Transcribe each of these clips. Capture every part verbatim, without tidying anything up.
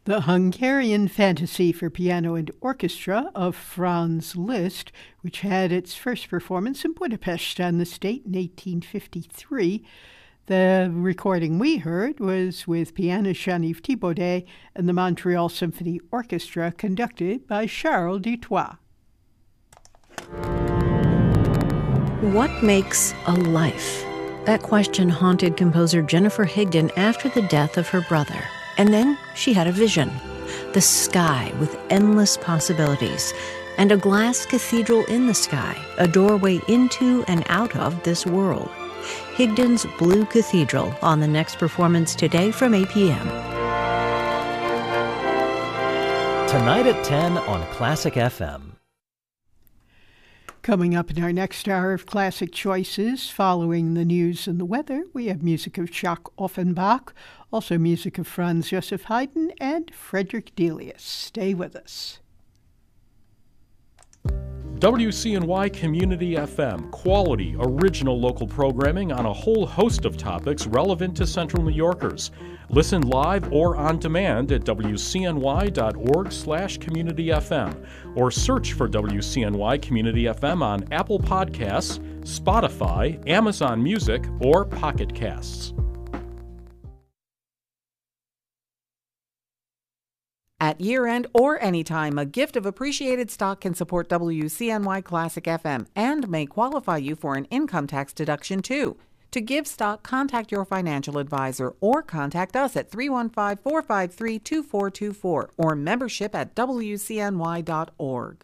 The Hungarian Fantasy for Piano and Orchestra of Franz Liszt, which had its first performance in Budapest on this date in eighteen fifty-three. The recording we heard was with pianist Jean-Yves Thibaudet and the Montreal Symphony Orchestra, conducted by Charles Dutoit. What makes a life? That question haunted composer Jennifer Higdon after the death of her brother. And then she had a vision. The sky with endless possibilities. And a glass cathedral in the sky, a doorway into and out of this world. Higdon's Blue Cathedral on the next performance today from eight p.m. Tonight at ten on Classic F M. Coming up in our next hour of Classic Choices, following the news and the weather, we have music of Jacques Offenbach, also music of Franz Joseph Haydn and Frederick Delius. Stay with us. W C N Y Community F M, quality, original local programming on a whole host of topics relevant to Central New Yorkers. Listen live or on demand at W C N Y dot org slash community F M or search for W C N Y Community F M on Apple Podcasts, Spotify, Amazon Music, or Pocket Casts. At year-end or anytime, a gift of appreciated stock can support W C N Y Classic F M and may qualify you for an income tax deduction, too. To give stock, contact your financial advisor or contact us at three one five, four five three, two four two four or membership at W C N Y dot org.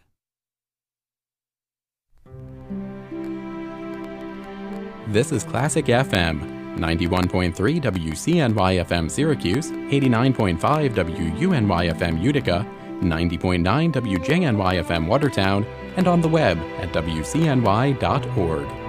This is Classic F M. ninety-one point three W C N Y F M Syracuse, eighty-nine point five W U N Y F M Utica, ninety point nine W J N Y F M Watertown, and on the web at W C N Y dot org.